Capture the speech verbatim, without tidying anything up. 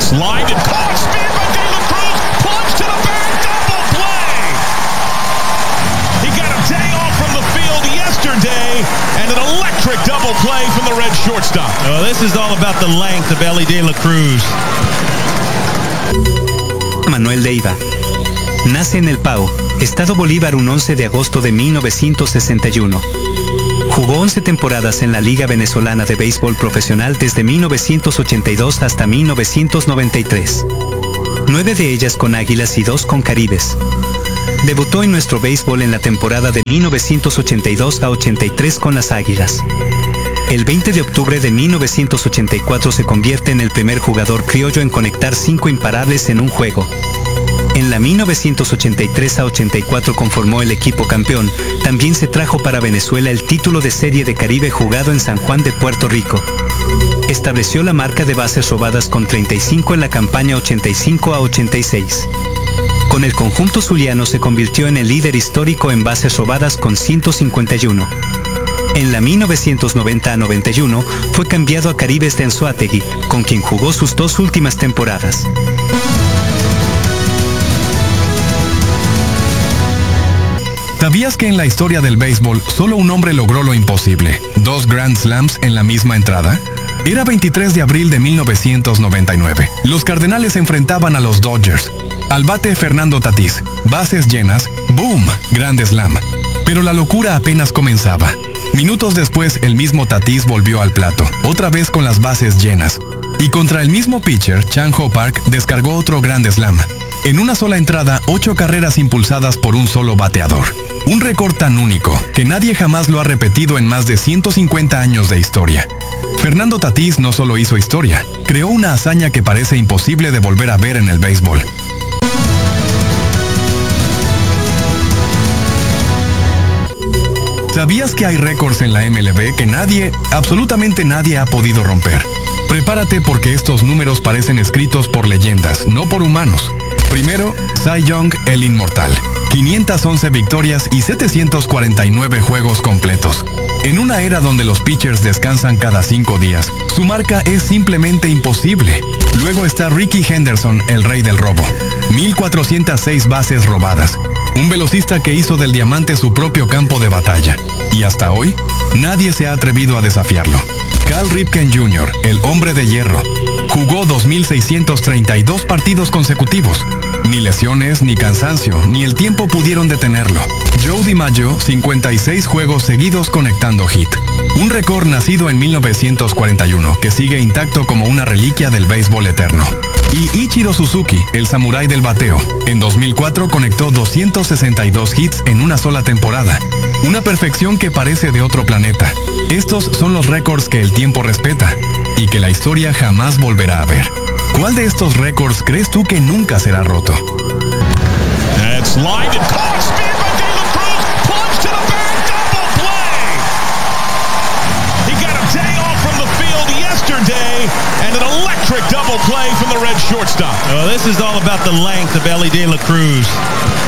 It's lined and caught. Speared by De La Cruz. Plunge to the back. Double play. He got a day off from the field yesterday and an electric double play from the red shortstop. Oh, this is all about the length of Elly De La Cruz. Manuel Leiva. Nace en El Pao, Estado Bolívar, un once de agosto de mil novecientos sesenta y uno. Jugó once temporadas en la Liga Venezolana de Béisbol Profesional desde mil novecientos ochenta y dos hasta mil novecientos noventa y tres. Nueve de ellas con Águilas y dos con Caribes. Debutó en nuestro béisbol en la temporada de mil novecientos ochenta y dos a ochenta y tres con las Águilas. El veinte de octubre de mil novecientos ochenta y cuatro se convierte en el primer jugador criollo en conectar cinco imparables en un juego. En la mil novecientos ochenta y tres a ochenta y cuatro conformó el equipo campeón. También se trajo para Venezuela el título de Serie de Caribe jugado en San Juan de Puerto Rico. Estableció la marca de bases robadas con treinta y cinco en la campaña ochenta y cinco a ochenta y seis. Con el conjunto zuliano se convirtió en el líder histórico en bases robadas con ciento cincuenta y uno. En la mil novecientos noventa a noventa y uno fue cambiado a Caribes de Anzoátegui, con quien jugó sus dos últimas temporadas. ¿Sabías que en la historia del béisbol solo un hombre logró lo imposible? ¿Dos Grand Slams en la misma entrada? Era veintitrés de abril de mil novecientos noventa y nueve. Los Cardenales enfrentaban a los Dodgers. Al bate Fernando Tatís. Bases llenas. ¡Boom! Grand Slam. Pero la locura apenas comenzaba. Minutos después, el mismo Tatís volvió al plato, otra vez con las bases llenas. Y contra el mismo pitcher, Chan-Ho Park descargó otro Grand Slam. En una sola entrada, ocho carreras impulsadas por un solo bateador. Un récord tan único, que nadie jamás lo ha repetido en más de ciento cincuenta años de historia. Fernando Tatís no solo hizo historia, creó una hazaña que parece imposible de volver a ver en el béisbol. ¿Sabías que hay récords en la M L B que nadie, absolutamente nadie ha podido romper? Prepárate porque estos números parecen escritos por leyendas, no por humanos. Primero, Cy Young, el inmortal. quinientas once victorias y setecientos cuarenta y nueve juegos completos. En una era donde los pitchers descansan cada cinco días, su marca es simplemente imposible. Luego está Ricky Henderson, el rey del robo. mil cuatrocientas seis bases robadas. Un velocista que hizo del diamante su propio campo de batalla. Y hasta hoy, nadie se ha atrevido a desafiarlo. Cal Ripken junior, el hombre de hierro, jugó dos mil seiscientos treinta y dos partidos consecutivos. Ni lesiones, ni cansancio, ni el tiempo pudieron detenerlo. Joe DiMaggio, cincuenta y seis juegos seguidos conectando hit. Un récord nacido en mil novecientos cuarenta y uno que sigue intacto como una reliquia del béisbol eterno. Y Ichiro Suzuki, el samurái del bateo, en dos mil cuatro conectó doscientos sesenta y dos hits en una sola temporada. Una perfección que parece de otro planeta. Estos son los récords que el tiempo respeta y que la historia jamás volverá a ver. ¿Cuál de estos récords crees tú que nunca será roto? That's lined and caught. Speared by De La Cruz. Plunge to the back. Double play. He got a day off from the field yesterday and an electric double play from the red shortstop. Oh, this is all about the length of Elly De La Cruz.